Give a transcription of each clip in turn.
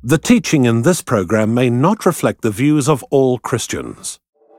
The teaching in this program may not reflect the views of all Christians.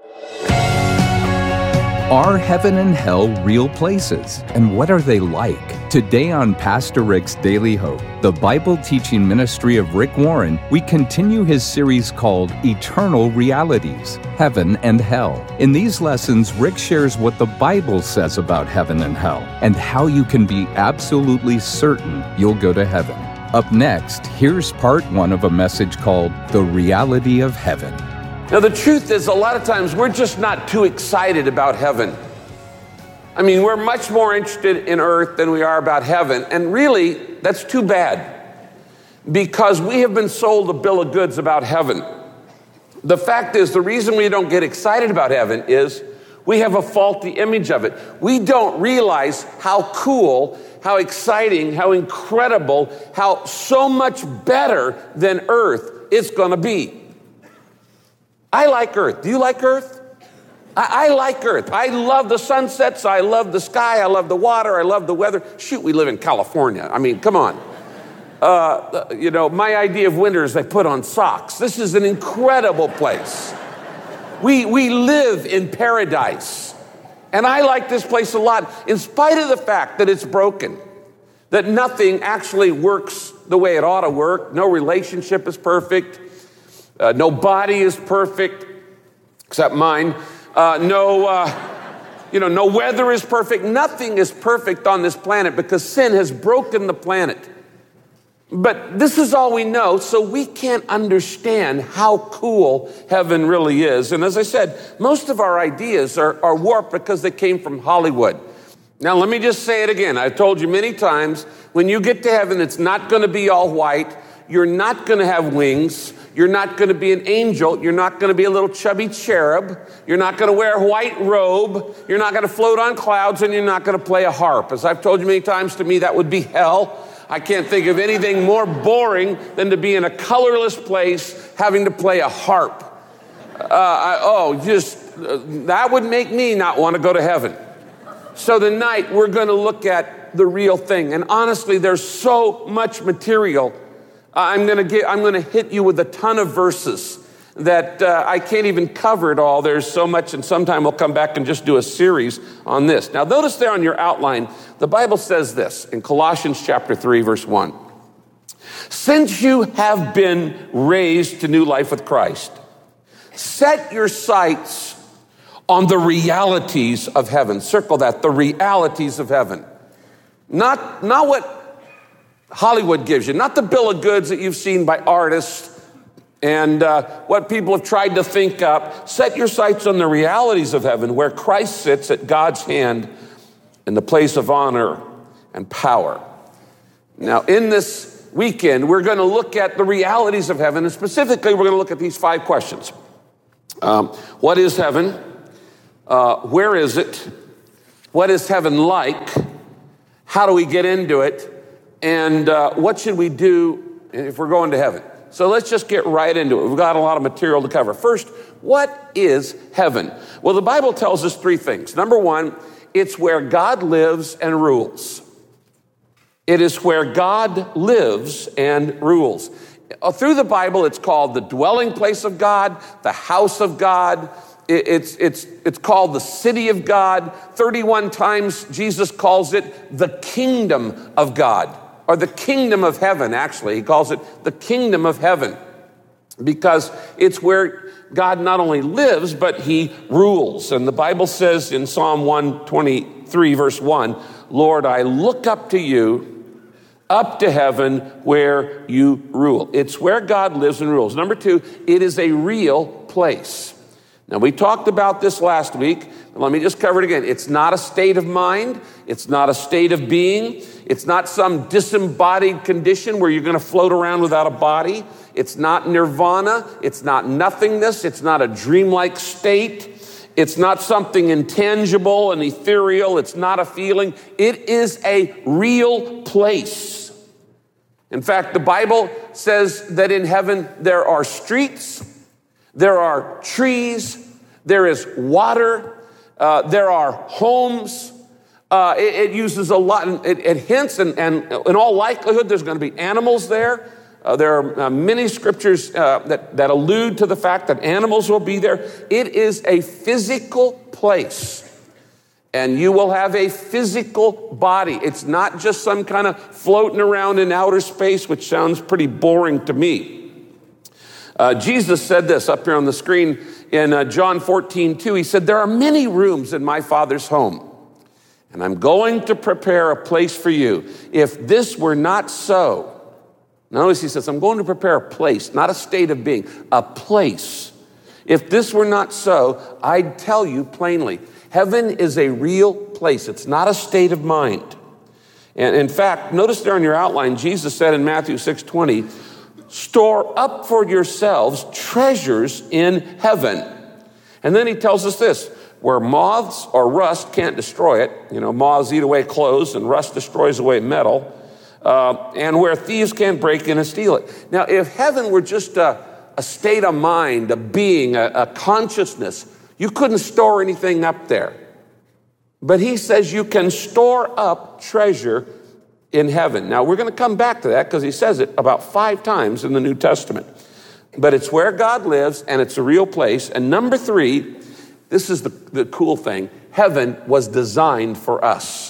Are heaven and hell real places? And what are they like? Today on Pastor Rick's Daily Hope, the Bible teaching ministry of Rick Warren, we continue his series called Eternal Realities, Heaven and Hell. In these lessons, Rick shares what the Bible says about heaven and hell, and how you can be absolutely certain you'll go to heaven. Up next, here's part one of a message called The Reality of Heaven. Now, the truth is, a lot of times we're just not too excited about heaven. I mean, we're much more interested in earth than we are about heaven. And really, that's too bad, because we have been sold a bill of goods about heaven. The fact is, the reason we don't get excited about heaven is we have a faulty image of it. We don't realize how cool, how exciting, how incredible, how so much better than earth it's going to be. I like earth. Do you like earth? I like earth. I love the sunsets. I love the sky. I love the water. I love the weather. Shoot, we live in California. I mean, come on. My idea of winter is I put on socks. This is an incredible place. We live in paradise. And I like this place a lot, in spite of the fact that it's broken, that nothing actually works the way it ought to work. No relationship is perfect. No body is perfect, except mine. No weather is perfect. Nothing is perfect on this planet because sin has broken the planet. But this is all we know, so we can't understand how cool heaven really is. And as I said, most of our ideas are warped because they came from Hollywood. Now, let me just say it again. I've told you many times, when you get to heaven, it's not going to be all white. You're not going to have wings. You're not going to be an angel. You're not going to be a little chubby cherub. You're not going to wear a white robe. You're not going to float on clouds, and you're not going to play a harp. As I've told you many times, to me, that would be hell. I can't think of anything more boring than to be in a colorless place having to play a harp. That would make me not want to go to heaven. So tonight, we're going to look at the real thing. And honestly, there's so much material. I'm going to hit you with a ton of verses that I can't even cover it all. There's so much, and sometime we'll come back and just do a series on this. Now, notice there on your outline, the Bible says this in Colossians chapter 3, verse 1. Since you have been raised to new life with Christ, set your sights on the realities of heaven. Circle that, the realities of heaven. Not what Hollywood gives you, not the bill of goods that you've seen by artists and what people have tried to think up. Set your sights on the realities of heaven, where Christ sits at God's hand in the place of honor and power. Now, in this weekend, we're going to look at the realities of heaven, and specifically, we're going to look at these 5 questions. What is heaven? Where is it? What is heaven like? How do we get into it? And what should we do if we're going to heaven? So let's just get right into it. We've got a lot of material to cover. First, what is heaven? Well, the Bible tells us 3 things. Number 1, it's where God lives and rules. It is where God lives and rules. Through the Bible, it's called the dwelling place of God, the house of God. It's called the city of God. 31 times Jesus calls it the kingdom of God. Or the kingdom of heaven, actually. He calls it the kingdom of heaven, because it's where God not only lives, but he rules. And the Bible says in Psalm 123, verse 1, Lord, I look up to you, up to heaven where you rule. It's where God lives and rules. Number 2, it is a real place. Now, we talked about this last week. Let me just cover it again. It's not a state of mind. It's not a state of being. It's not some disembodied condition where you're going to float around without a body. It's not nirvana. It's not nothingness. It's not a dreamlike state. It's not something intangible and ethereal. It's not a feeling. It is a real place. In fact, the Bible says that in heaven there are streets, there are trees, there is water, there are homes. It uses a lot, it hints, and in all likelihood, there's going to be animals there. There are many scriptures that allude to the fact that animals will be there. It is a physical place. And you will have a physical body. It's not just some kind of floating around in outer space, which sounds pretty boring to me. Jesus said this up here on the screen in John 14:2. He said, "There are many rooms in my Father's home, and I'm going to prepare a place for you. If this were not so," notice he says, I'm going to prepare a place, not a state of being, a place. "If this were not so, I'd tell you plainly." Heaven is a real place. It's not a state of mind. And in fact, notice there in your outline, Jesus said in Matthew 6:20, "Store up for yourselves treasures in heaven." And then he tells us this, where moths or rust can't destroy it. You know, moths eat away clothes and rust destroys away metal. And where thieves can't break in and steal it. Now, if heaven were just a state of mind, a being, a consciousness, you couldn't store anything up there. But he says you can store up treasure in heaven. Now, we're going to come back to that because he says it about 5 times in the New Testament. But it's where God lives, and it's a real place. And number 3, this is the cool thing. Heaven was designed for us.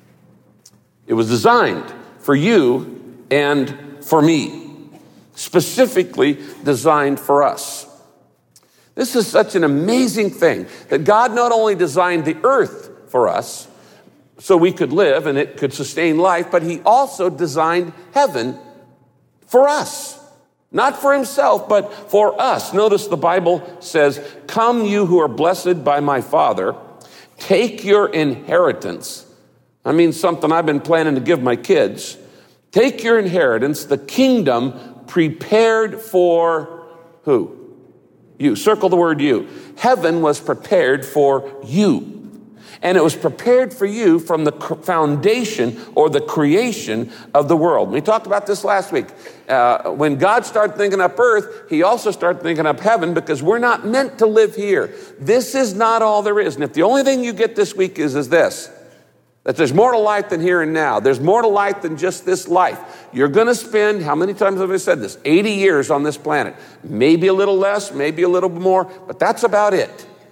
It was designed for you and for me. Specifically designed for us. This is such an amazing thing that God not only designed the earth for us so we could live and it could sustain life, but he also designed heaven for us. Not for himself, but for us. Notice the Bible says, "Come you who are blessed by my Father, take your inheritance." I mean something I've been planning to give my kids. Take your inheritance, the kingdom prepared for who? You. Circle the word you. Heaven was prepared for you. And it was prepared for you from the foundation or the creation of the world. We talked about this last week. When God started thinking up earth, he also started thinking up heaven because we're not meant to live here. This is not all there is. And if the only thing you get this week is this, that there's more to life than here and now. There's more to life than just this life. You're going to spend, how many times have I said this? 80 years on this planet. Maybe a little less, maybe a little more, but that's about it.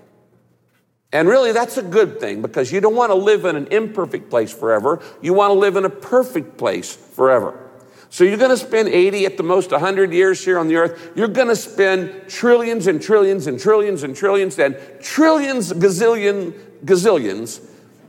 And really, that's a good thing because you don't want to live in an imperfect place forever. You want to live in a perfect place forever. So you're going to spend 80, at the most 100 years here on the earth. You're going to spend trillions and trillions and trillions and trillions and trillions, gazillions.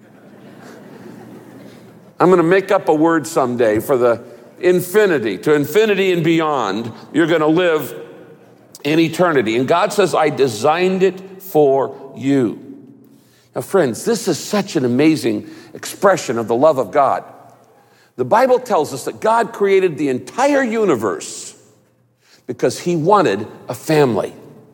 I'm going to make up a word someday for the infinity, to infinity and beyond. You're going to live in eternity. And God says, I designed it for you. Now, friends, this is such an amazing expression of the love of God. The Bible tells us that God created the entire universe because he wanted a family.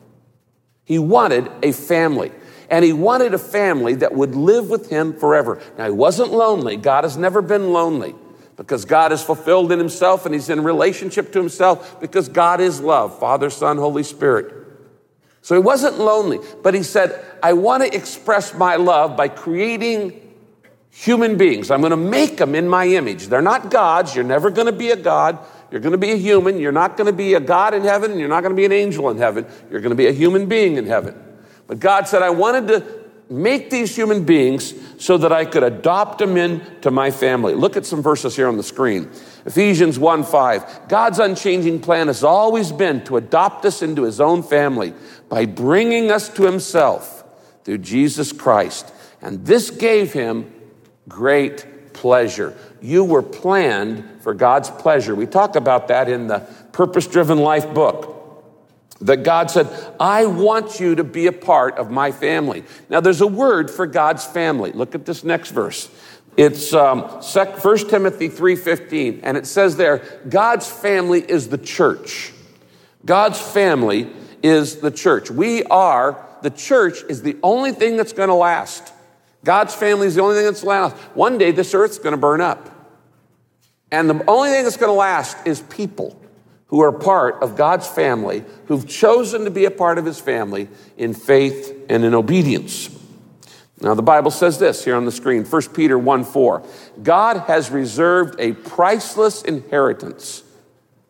He wanted a family. And he wanted a family that would live with him forever. Now, he wasn't lonely. God has never been lonely because God is fulfilled in himself and he's in relationship to himself because God is love, Father, Son, Holy Spirit. So he wasn't lonely, but he said, I want to express my love by creating human beings. I'm going to make them in my image. They're not gods. You're never going to be a god. You're going to be a human. You're not going to be a god in heaven, and you're not going to be an angel in heaven. You're going to be a human being in heaven. But God said, I wanted to make these human beings so that I could adopt them into my family. Look at some verses here on the screen. Ephesians 1:5. God's unchanging plan has always been to adopt us into his own family by bringing us to himself through Jesus Christ. And this gave him great pleasure. You were planned for God's pleasure. We talk about that in the Purpose Driven Life book. That God said, I want you to be a part of my family. Now, there's a word for God's family. Look at this next verse. It's 1 Timothy 3:15, and it says there, God's family is the church. God's family is the church. The church is the only thing that's going to last. God's family is the only thing that's going to last. One day, this earth's going to burn up. And the only thing that's going to last is people who are part of God's family, who've chosen to be a part of his family in faith and in obedience. Now, the Bible says this here on the screen, 1 Peter 1:4. God has reserved a priceless inheritance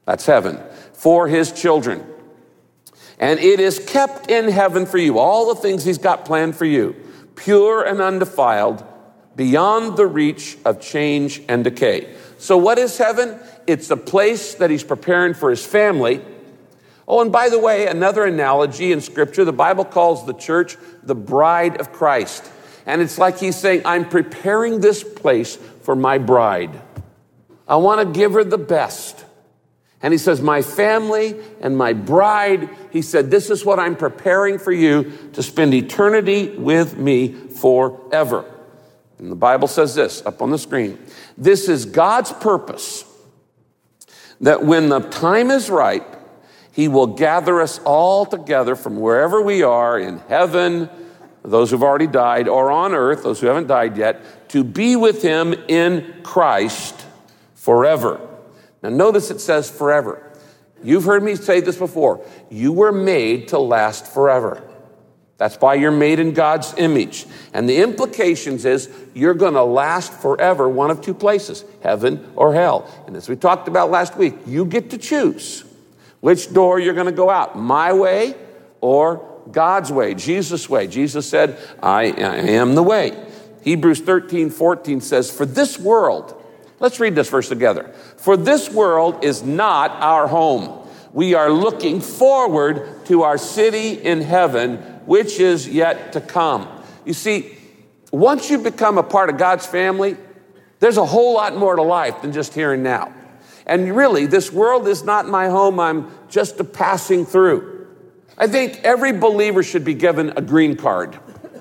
That's heaven. For his children. And it is kept in heaven for you. All the things he's got planned for you. Pure and undefiled, beyond the reach of change and decay. So what is heaven? It's a place that he's preparing for his family. Oh, and by the way, another analogy in Scripture, the Bible calls the church the bride of Christ. And it's like he's saying, I'm preparing this place for my bride. I want to give her the best. And he says, my family and my bride, he said, this is what I'm preparing for you to spend eternity with me forever. And the Bible says this up on the screen. This is God's purpose, that when the time is right, he will gather us all together from wherever we are in heaven, those who've already died, or on earth, those who haven't died yet, to be with him in Christ forever. Now notice it says forever. You've heard me say this before. You were made to last forever. That's why you're made in God's image. And the implications is you're going to last forever, one of two places, heaven or hell. And as we talked about last week, you get to choose which door you're going to go out, my way or God's way, Jesus' way. Jesus said, I am the way. Hebrews 13:14 says, for this world, let's read this verse together. For this world is not our home. We are looking forward to our city in heaven, which is yet to come. You see, once you become a part of God's family, there's a whole lot more to life than just here and now. And really, this world is not my home. I'm just a passing through. I think every believer should be given a green card.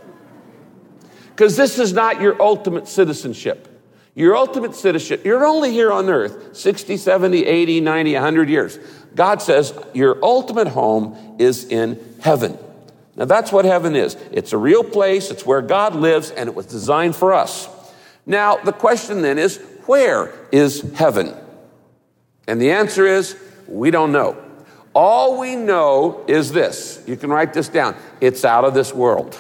Because this is not your ultimate citizenship. Your ultimate citizenship, you're only here on earth 60, 70, 80, 90, 100 years. God says your ultimate home is in heaven. Now that's what heaven is. It's a real place. It's where God lives, and it was designed for us. Now the question then is, where is heaven? And the answer is, we don't know. All we know is this. You can write this down. It's out of this world.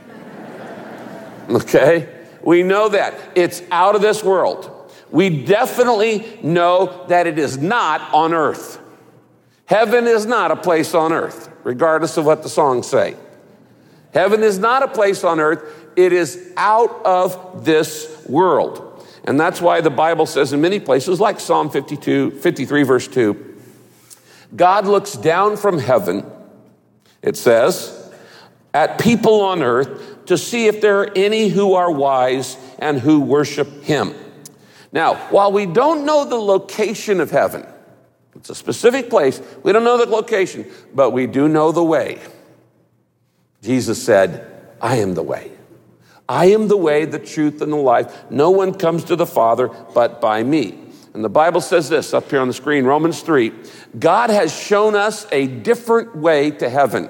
Okay? We know that. It's out of this world. We definitely know that it is not on earth. Heaven is not a place on earth, regardless of what the songs say. Heaven is not a place on earth. It is out of this world. And that's why the Bible says in many places, like Psalm 53, verse 2, God looks down from heaven, it says, at people on earth to see if there are any who are wise and who worship him. Now, while we don't know the location of heaven, it's a specific place, we don't know the location, but we do know the way. Jesus said, I am the way. I am the way, the truth, and the life. No one comes to the Father but by me. And the Bible says this up here on the screen, Romans 3, God has shown us a different way to heaven.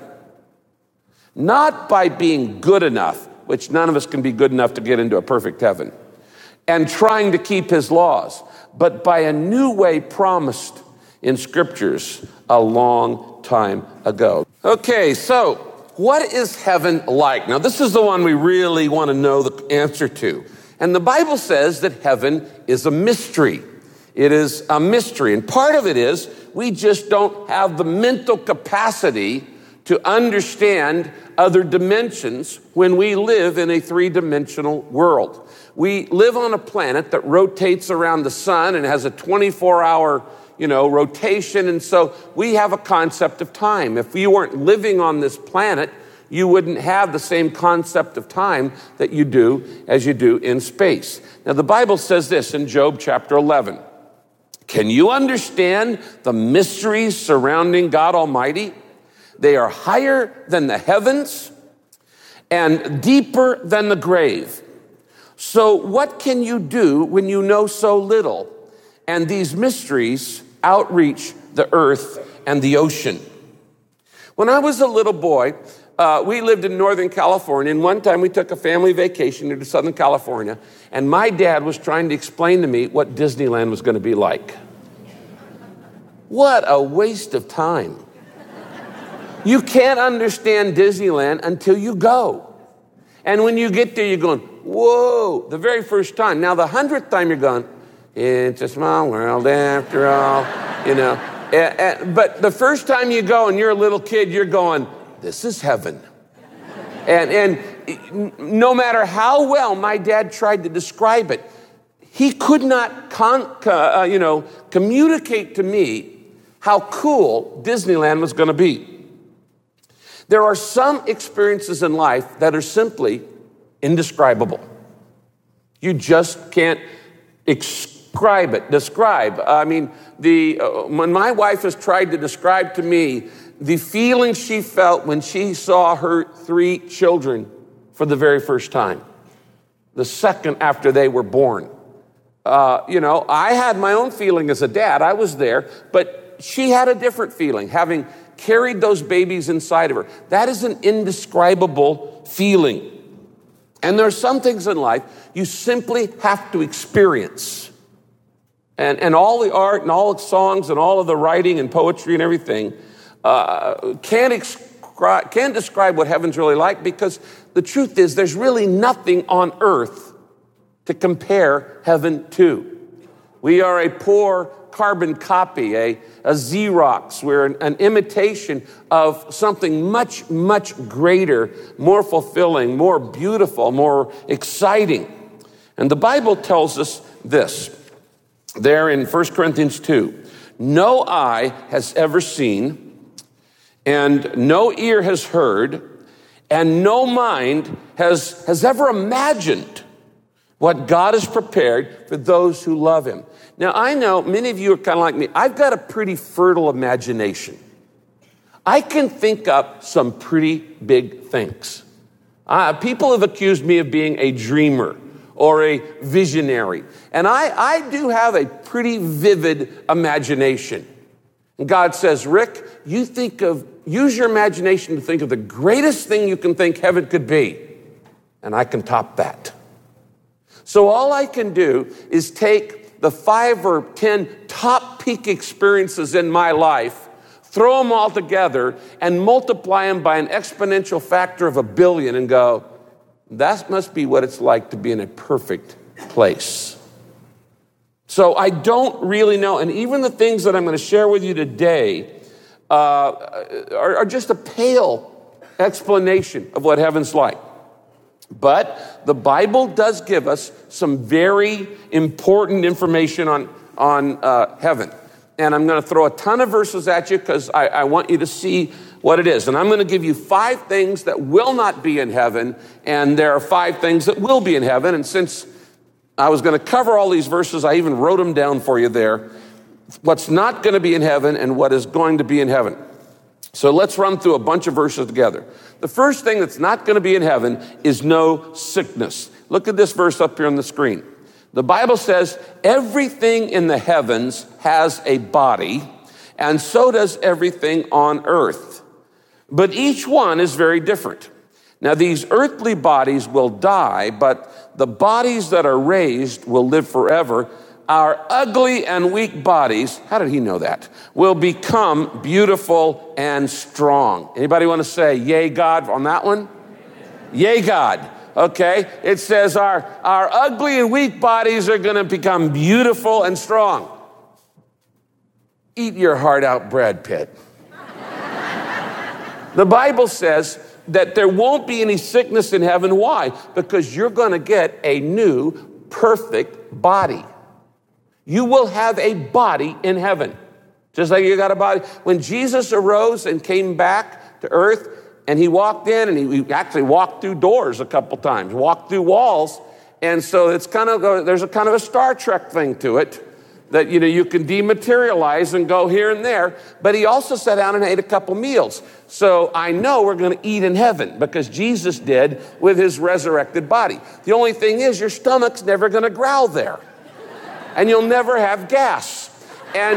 Not by being good enough, which none of us can be good enough to get into a perfect heaven, and trying to keep his laws, but by a new way promised in scriptures a long time ago. Okay, so what is heaven like? Now, this is the one we really want to know the answer to. And the Bible says that heaven is a mystery. It is a mystery. And part of it is we just don't have the mental capacity to understand other dimensions when we live in a three-dimensional world. We live on a planet that rotates around the sun and has a 24-hour rotation. And so we have a concept of time. If you weren't living on this planet, you wouldn't have the same concept of time that you do as you do in space. Now, the Bible says this in Job chapter 11. Can you understand the mysteries surrounding God Almighty? They are higher than the heavens and deeper than the grave. So what can you do when you know so little? And these mysteries outreach the earth and the ocean. When I was a little boy, we lived in Northern California, and one time we took a family vacation to Southern California, and my dad was trying to explain to me what Disneyland was going to be like. What a waste of time. You can't understand Disneyland until you go. And when you get there, you're going, whoa, the very first time. Now, the 100th time you're going, it's a small world after all, But the first time you go and you're a little kid, you're going, this is heaven. And no matter how well my dad tried to describe it, he could not communicate to me how cool Disneyland was going to be. There are some experiences in life that are simply indescribable. You just can't describe. I mean, when my wife has tried to describe to me the feeling she felt when she saw her 3 children for the very first time, the second after they were born. I had my own feeling as a dad. I was there, but she had a different feeling, having carried those babies inside of her. That is an indescribable feeling. And there are some things in life you simply have to experience. And all the art and all the songs and all of the writing and poetry and everything can't describe what heaven's really like, because the truth is there's really nothing on earth to compare heaven to. We are a poor carbon copy, a Xerox. We're an imitation of something much, much greater, more fulfilling, more beautiful, more exciting. And the Bible tells us this, there in 1 Corinthians 2, no eye has ever seen, and no ear has heard, and no mind has ever imagined what God has prepared for those who love him. Now, I know many of you are kind of like me. I've got a pretty fertile imagination. I can think up some pretty big things. People have accused me of being a dreamer or a visionary. And I do have a pretty vivid imagination. And God says, Rick, use your imagination to think of the greatest thing you can think heaven could be. And I can top that. So all I can do is take the 5 or 10 top peak experiences in my life, throw them all together, and multiply them by an exponential factor of 1 billion and go, that must be what it's like to be in a perfect place. So I don't really know. And even the things that I'm going to share with you today are just a pale explanation of what heaven's like. But the Bible does give us some very important information on heaven. And I'm going to throw a ton of verses at you because I want you to see what it is. And I'm going to give you 5 things that will not be in heaven, and there are 5 things that will be in heaven. And since I was going to cover all these verses, I even wrote them down for you there. What's not going to be in heaven and what is going to be in heaven. So let's run through a bunch of verses together. The first thing that's not going to be in heaven is no sickness. Look at this verse up here on the screen. The Bible says everything in the heavens has a body, and so does everything on earth. But each one is very different. Now, these earthly bodies will die, but the bodies that are raised will live forever. Our ugly and weak bodies, how did he know that? Will become beautiful and strong. Anybody want to say yay God on that one? Yay God. Okay. It says our ugly and weak bodies are going to become beautiful and strong. Eat your heart out, Brad Pitt. The Bible says that there won't be any sickness in heaven. Why? Because you're going to get a new perfect body. You will have a body in heaven, just like you got a body. When Jesus arose and came back to earth, and he walked in, and he actually walked through doors a couple times, walked through walls, and so it's there's a kind of a Star Trek thing to it, that you can dematerialize and go here and there. But he also sat down and ate a couple meals. So I know we're going to eat in heaven because Jesus did with his resurrected body. The only thing is your stomach's never going to growl there. And you'll never have gas. And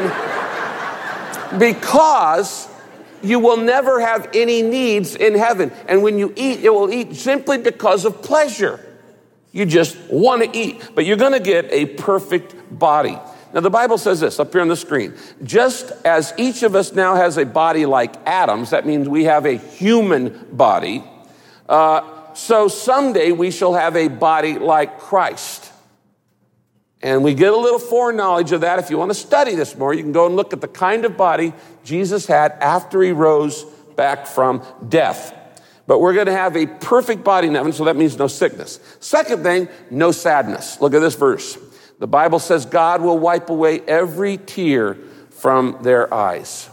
because you will never have any needs in heaven. And when you eat, you will eat simply because of pleasure. You just want to eat. But you're going to get a perfect body. Now, the Bible says this up here on the screen. Just as each of us now has a body like Adam's, that means we have a human body. So someday we shall have a body like Christ. And we get a little foreknowledge of that. If you want to study this more, you can go and look at the kind of body Jesus had after he rose back from death. But we're going to have a perfect body in heaven, so that means no sickness. Second thing, no sadness. Look at this verse. The Bible says God will wipe away every tear from their eyes.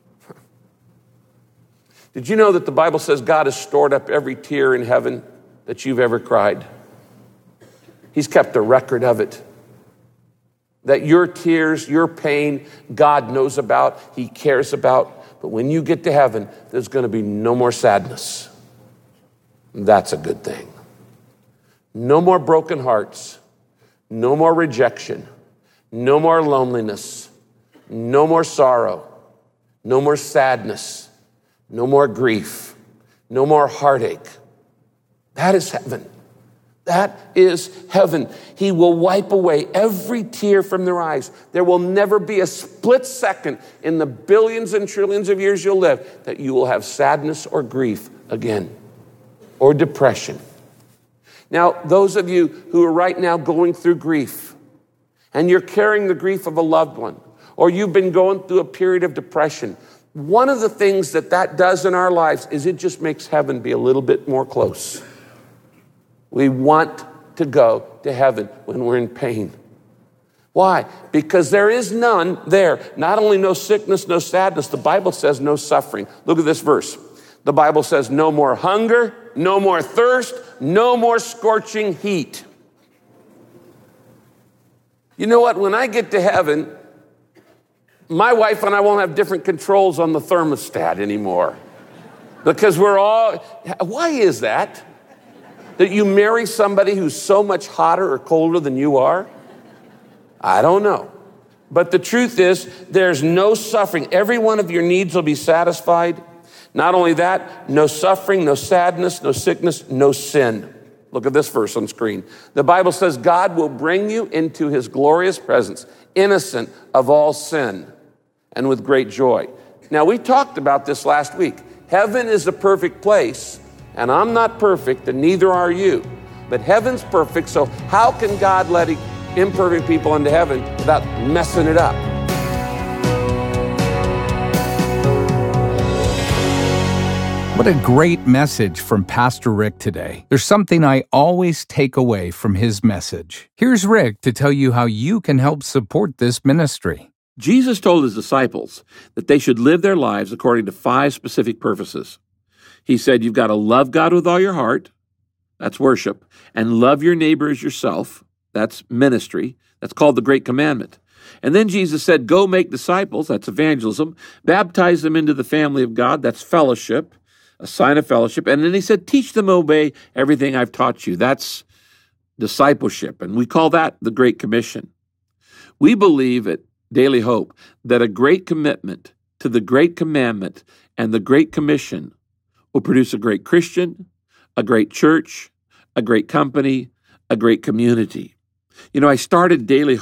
Did you know that the Bible says God has stored up every tear in heaven that you've ever cried? He's kept a record of it. That your tears, your pain, God knows about, he cares about. But when you get to heaven, there's going to be no more sadness. That's a good thing. No more broken hearts. No more rejection. No more loneliness. No more sorrow. No more sadness. No more grief. No more heartache. That is heaven. That is heaven. He will wipe away every tear from their eyes. There will never be a split second in the billions and trillions of years you'll live that you will have sadness or grief again, or depression. Now, those of you who are right now going through grief, and you're carrying the grief of a loved one, or you've been going through a period of depression, one of the things that does in our lives is it just makes heaven be a little bit more close. We want to go to heaven when we're in pain. Why? Because there is none there. Not only no sickness, no sadness, the Bible says no suffering. Look at this verse. The Bible says no more hunger, no more thirst, no more scorching heat. You know what? When I get to heaven, my wife and I won't have different controls on the thermostat anymore. Because why is that? That you marry somebody who's so much hotter or colder than you are? I don't know. But the truth is, there's no suffering. Every one of your needs will be satisfied. Not only that, no suffering, no sadness, no sickness, no sin. Look at this verse on screen. The Bible says God will bring you into his glorious presence, innocent of all sin and with great joy. Now, we talked about this last week. Heaven is a perfect place. And I'm not perfect, and neither are you. But heaven's perfect, so how can God let imperfect people into heaven without messing it up? What a great message from Pastor Rick today. There's something I always take away from his message. Here's Rick to tell you how you can help support this ministry. Jesus told his disciples that they should live their lives according to 5 specific purposes. He said, you've got to love God with all your heart. That's worship. And love your neighbor as yourself. That's ministry. That's called the Great Commandment. And then Jesus said, go make disciples. That's evangelism. Baptize them into the family of God. That's fellowship, a sign of fellowship. And then he said, teach them to obey everything I've taught you. That's discipleship. And we call that the Great Commission. We believe at Daily Hope that a great commitment to the Great Commandment and the Great Commission will produce a great Christian, a great church, a great company, a great community. You know, I started Daily